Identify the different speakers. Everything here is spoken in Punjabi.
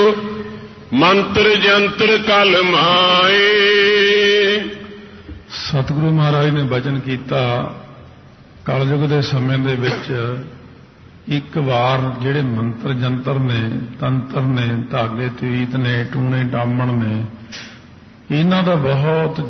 Speaker 1: ਮੰਤਰ ਜੰਤਰ ਕਲ ਮਾਏ।
Speaker 2: ਸਤਿਗੁਰੂ ਮਹਾਰਾਜ ਨੇ ਬਚਨ ਕੀਤਾ, ਕਲਯੁਗ ਦੇ ਸਮੇਂ ਦੇ ਵਿੱਚ ਇੱਕ ਵਾਰ ਜਿਹੜੇ ਮੰਤਰ ਜੰਤਰ ਨੇ, ਤੰਤਰ ਨੇ, ਧਾਗੇ ਤਵੀਤ ਨੇ, ਟੂਣੇ ਟਾਮਣ ਨੇ, ਇਹਨਾਂ ਦਾ ਬਹੁਤ